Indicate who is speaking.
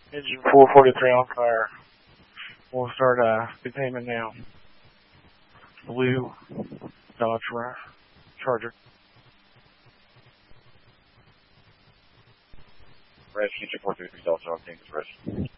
Speaker 1: Engine 443 on fire. We'll start speed payment now. Blue Dodge Charger.
Speaker 2: Red, Future 433 Delta, I'll take this rest.